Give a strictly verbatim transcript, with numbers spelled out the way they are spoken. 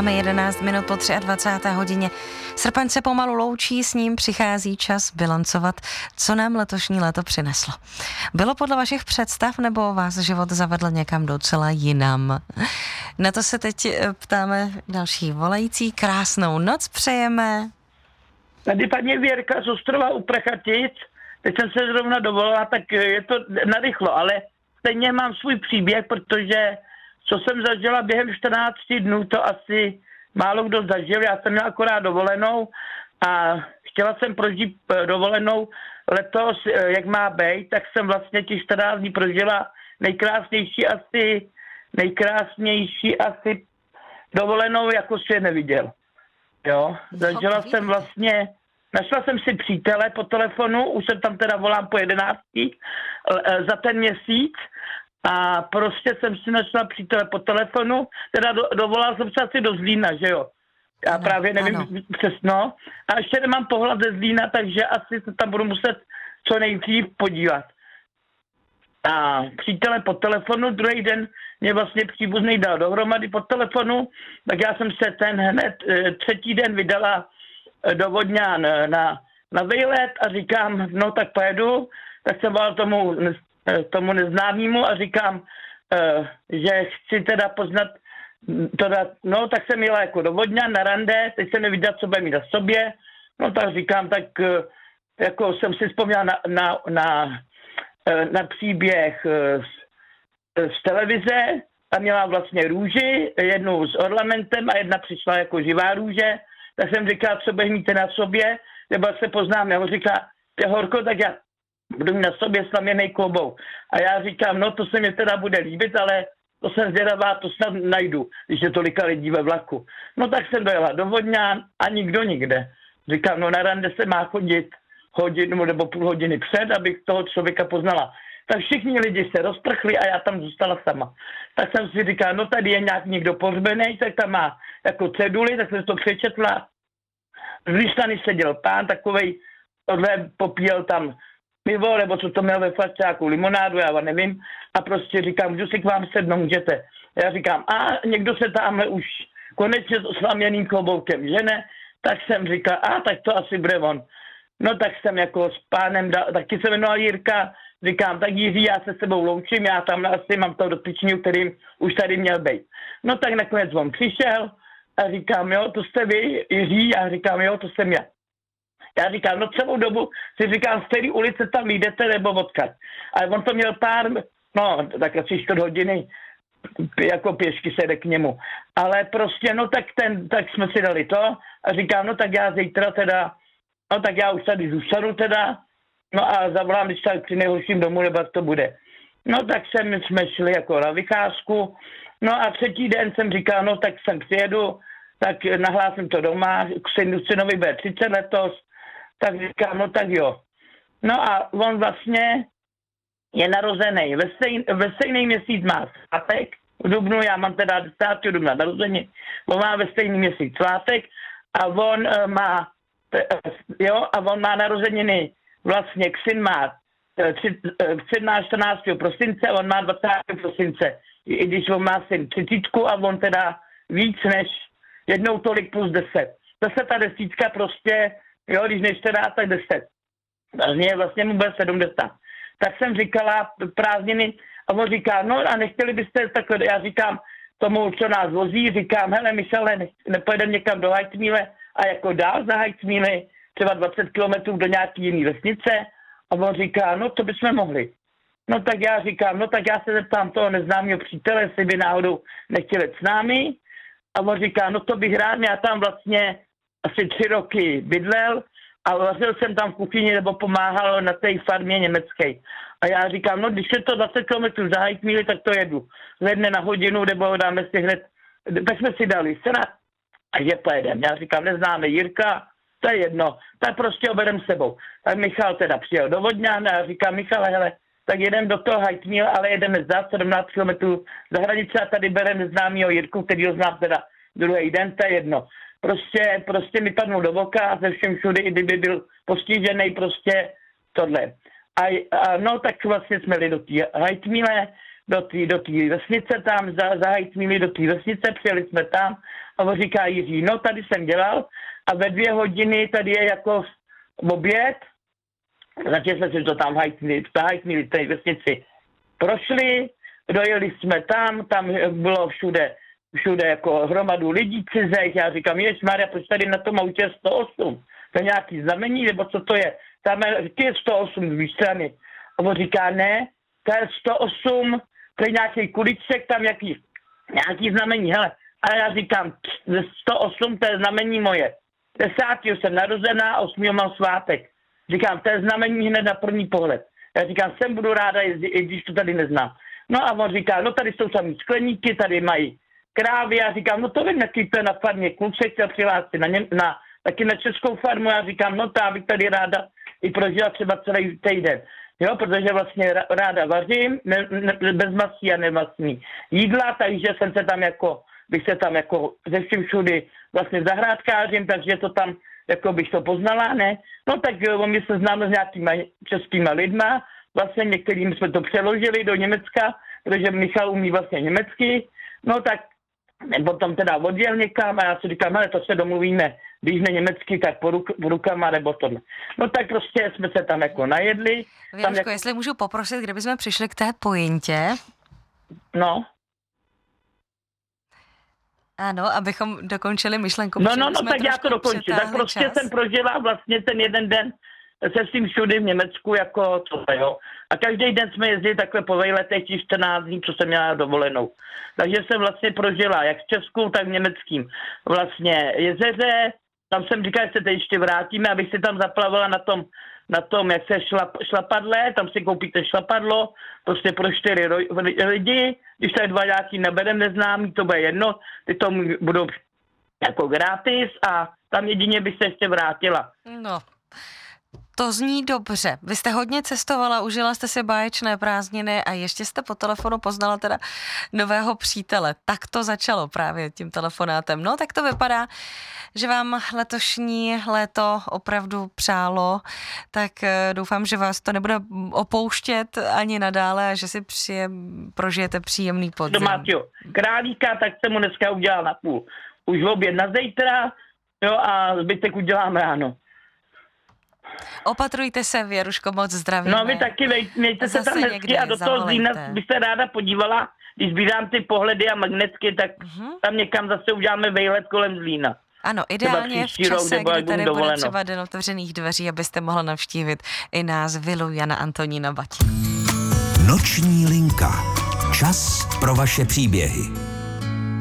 Máme jedenáct minut po dvacáté třetí hodině. Srpen se pomalu loučí, s ním přichází čas bilancovat, co nám letošní léto přineslo. Bylo podle vašich představ, nebo vás život zavedl někam docela jinam? Na to se teď ptáme další volající. Krásnou noc přejeme. Tady paní Věrka z Ostrova u Prachatic. Teď jsem se zrovna dovolila, tak je to narychlo, ale stejně mám svůj příběh, protože co jsem zažila během čtrnácti dnů, to asi málo kdo zažil. Já jsem měla akorát dovolenou a chtěla jsem prožít dovolenou letos, jak má být, tak jsem vlastně těch čtrnáct dní prožila nejkrásnější asi, nejkrásnější asi dovolenou, jako si je neviděl. Jo, zažila jsem vlastně, našla jsem si přítele po telefonu, už jsem tam teda volám po jedenácti za ten měsíc a prostě jsem si našla přítele po telefonu, teda do, dovolal jsem se asi do Zlína, že jo. Já ano, právě nevím ano. přesno. A ještě nemám pohled ze Zlína, takže asi se tam budu muset co nejdřív podívat. A přítele po telefonu, druhý den mě vlastně příbuzný dal dohromady po telefonu, tak já jsem se ten hned třetí den vydala do Vodňan na, na výlet a říkám, no tak pojedu, tak jsem volal tomu, tomu neznámému a říkám, že chci teda poznat, teda, no tak jsem jela jako do Vodňan na rande, teď jsem neviděl, co bude mít na sobě, no tak říkám, tak jako jsem si vzpomněl na, na, na, na příběh z, z televize, ta měla vlastně růži, jednu s ornamentem a jedna přišla jako živá růže, tak jsem říkal, co bude mít na sobě, nebo se poznám, nebo říká, ty horko, tak já budu mít na sobě slaměnej klobouk. A já říkám, no to se mi teda bude líbit, ale to jsem zvědavá, to snad najdu, když je tolika lidí ve vlaku. No tak jsem dojela do Vodňan a nikdo nikde. Říkám, no na rande se má chodit hodinu nebo půl hodiny před, abych toho člověka poznala. Tak všichni lidi se rozprchli a já tam zůstala sama. Tak jsem si říkal, no tady je nějak někdo pohřbený, tak tam má jako ceduly, tak jsem to přečetla. Z Líštany seděl pán takovej, tohle popíjel tam pivo, nebo co to měl ve flašťáku, limonádu, já nevím. A prostě říkám, můžu si k vám sednout, můžete. Já říkám, a někdo se tamhle už konečně s slaměným kloboukem žene, tak jsem říkal, a tak to asi bude on. No tak jsem jako s pánem, taky se jmenoval Jirka, říkám, tak Jiří, já se s sebou loučím, já tam asi mám toho dotyčního, kterým už tady měl být. No tak nakonec on přišel a říkám, jo, to jste vy, Jiří, já říkám, jo, to jsem já. Já říkám, no celou dobu si říkám, z které ulice tam jdete nebo odkud. Ale on to měl pár, no tak asi čtvrt hodiny, jako pěšky se jde k němu. Ale prostě, no tak ten, tak jsme si dali to a říkám, no tak já zítra teda, no tak já už tady zůstanu teda, no a zavolám, když tak při nejhorším domů, nebo jak to bude. No tak jsem, jsme šli jako na vycházku, no a třetí den jsem říkal, no tak sem přijedu, tak nahlásím to doma, k synovi bude třicet letos, tak říkám, no tak jo. No a on vlastně je narozený, ve, stejn, ve stejný měsíc má svátek, v dubnu, já mám teda desátého dubna narození, on má ve stejný měsíc svátek a on uh, má, jo, a on má narozeniny, vlastně syn má třináctého čtrnáctého prosince, on má dvacátého prosince, i když on má syn třicítku a on teda víc než jednou tolik plus deset. Zase ta desítka prostě, jo, když nečte rád, tak deset. Vlastně, vlastně mu bude sedmdesát. Tak jsem říkala prázdniny a on říká, no a nechtěli byste takhle, já říkám tomu, co nás vozí, říkám, hele Michale, ne, nepojedeme někam do Hajtmíle a jako dál za Hajtmíly, třeba dvacet kilometrů do nějaký jiný vesnice a on říká, no to bychom mohli. No tak já říkám, no tak já se zeptám toho neznámého přítele, jestli by náhodou nechtěli s námi a on říká, no to bych rád, já tam vlastně asi tři roky bydlel a vařil jsem tam v kuchyni nebo pomáhal na té farmě německé. A já říkám, no když je to dvacet kilometrů za Hajtmíly, tak to jedu. Zvedne na hodinu, nebo dáme si hned, tak jsme si dali sena a že pojedem. Já říkám, neznáme Jirka, to je jedno, tak prostě ho berem s sebou. Tak Michal teda přijel do Vodňan a říkám, Michale, hele, tak jedem do toho Hajtmíla, ale jedeme za sedmnáct kilometrů za hranice a tady berem neznámýho Jirku, který ho znám teda druhý den, to je jedno. Prostě, prostě mi padnul do voka ze všem všudy, i kdyby byl postižený, prostě tohle. A, a no tak vlastně jsme jeli do té Hajtmíle, do té do vesnice tam, za, za Hajtmíly do té vesnice, přijeli jsme tam A on říká Jiří, no tady jsem dělal a ve dvě hodiny tady je jako oběd. Začali jsme si to tam hajtnili, hajtnili v té vesnici. Prošli, dojeli jsme tam, tam bylo všude, všude jako hromadu lidí cizech. Já říkám, ježmarja, proč tady na tom autě je sto osm? To je nějaký znamení, nebo co to je? Tam je sto osm z mé strany. A on říká, ne, to je sto osm, to je nějaký kuliček, tam nějaký, nějaký znamení, hele. A já říkám, sto osm, to je znamení moje. Desátého jsem narozená a osmého mám svátek. Říkám, to je znamení hned na první pohled. Já říkám, sem budu ráda jezdit, i když to tady neznám. No a on říká, no tady jsou samý skleníky, tady mají krávy. Já říkám, no to vím, jaký to je na farmě. Kluk se chtěl přihlásit na, něm, na, taky na českou farmu. Já říkám, no to já bych tady ráda i prožila třeba celý týden. Jo, protože vlastně ráda vařím, ne, ne, bez masí a nemastný jídla, takže jsem se tam jako, bych se tam jako ze vším všudy vlastně zahrádkářím, takže to tam, jako bych to poznala, ne? No tak jo, my se známe s nějakýma českýma lidma, vlastně některým jsme to přeložili do Německa, protože Michal umí vlastně německy, no tak potom teda odjel někam a já si říkám, ale to se domluvíme, když ne německy, tak po, ruk, po rukama nebo to. No tak prostě jsme se tam jako najedli. Věruško, jako... jestli můžu poprosit, kdybychom přišli k té pointě. No. Ano, abychom dokončili myšlenku. No, no, no, tak já to dokončím. Tak prostě čas. Jsem prožila vlastně ten jeden den se svým všudy v Německu, jako co, jo. A každý den jsme jezdili takhle po vejletech, těch čtrnáct dní, co jsem měla dovolenou. Takže jsem vlastně prožila jak v Česku, tak v německým vlastně jezeře. Tam jsem říkal, že se teď ještě vrátíme, abych si tam zaplavila na tom, na tom, jak se šlap, šlapadle, tam si koupíte šlapadlo, prostě pro čtyři lidi, když tady dva nějaký neberem neznámý, to bude jedno, ty to budou jako gratis a tam jedině bych se ještě vrátila. No, to zní dobře. Vy jste hodně cestovala, užila jste si báječné prázdniny a ještě jste po telefonu poznala teda nového přítele. Tak to začalo právě tím telefonátem. No, tak to vypadá, že vám letošní léto opravdu přálo, tak doufám, že vás to nebude opouštět ani nadále a že si přijem, prožijete příjemný podzim. Domácio králíka, tak jsem mu dneska udělal na půl. Už oběd na zítra, jo, a zbytek uděláme ráno. Opatrujte se, Věruško, moc zdravíme. No vy taky, mějte se tam hezky a do toho Zlína byste ráda podívala, když sbírám ty pohledy a magnetky, tak uh-huh. tam někam zase uděláme vejlet kolem Zlína. Ano, ideálně v čase, rok, kdy tady bude třeba den otevřených dveří, abyste mohla navštívit i nás vilu Jana Antonína Bati. Noční linka. Čas pro vaše příběhy.